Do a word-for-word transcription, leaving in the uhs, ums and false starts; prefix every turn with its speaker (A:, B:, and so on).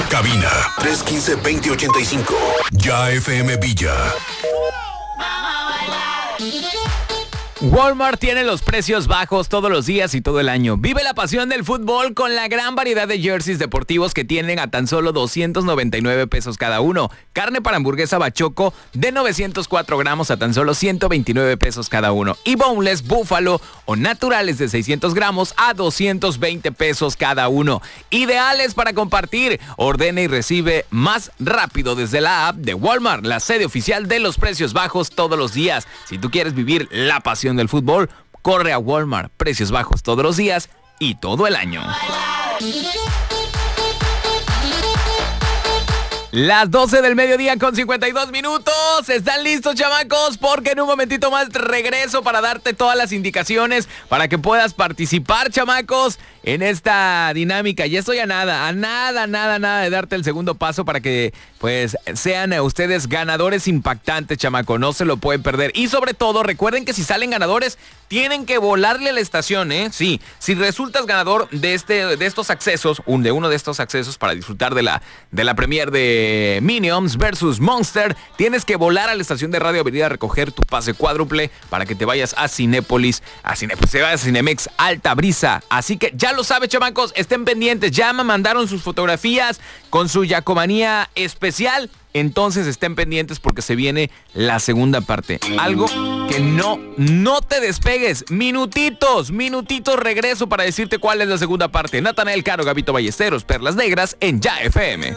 A: Cabina tres uno cinco, dos cero ocho cinco. Ya F M Villa.
B: Walmart tiene los precios bajos todos los días y todo el año. Vive la pasión del fútbol con la gran variedad de jerseys deportivos que tienen a tan solo doscientos noventa y nueve pesos cada uno. Carne para hamburguesa bachoco de novecientos cuatro gramos a tan solo ciento veintinueve pesos cada uno. Y boneless, búfalo o naturales de seiscientos gramos a doscientos veinte pesos cada uno. Ideales para compartir. Ordena y recibe más rápido desde la app de Walmart, la sede oficial de los precios bajos todos los días. Si tú quieres vivir la pasión del fútbol, corre a Walmart, precios bajos todos los días y todo el año. Las doce del mediodía con cincuenta y dos minutos. ¿Están listos, chamacos? Porque en un momentito más regreso para darte todas las indicaciones para que puedas participar, chamacos, en esta dinámica. Ya estoy a nada, a nada, nada, nada de darte el segundo paso para que pues sean ustedes ganadores impactantes, chamaco. No se lo pueden perder. Y sobre todo, recuerden que si salen ganadores, tienen que volarle a la estación, ¿eh? Sí, si resultas ganador de este, de estos accesos, un, de uno de estos accesos para disfrutar de la, de la premier de Minions versus Monster, tienes que volar a la estación de radio Avenida a recoger tu pase cuádruple para que te vayas a Cinépolis, a Cinépolis, te vayas a Cinemex Alta Brisa. Así que ya lo sabes, chamacos, estén pendientes. Ya me mandaron sus fotografías con su Yacomanía especial. Entonces estén pendientes porque se viene la segunda parte. Algo que no, no te despegues. Minutitos, minutitos regreso para decirte cuál es la segunda parte. Natanael Caro, Gabito Ballesteros, Perlas Negras en Ya F M.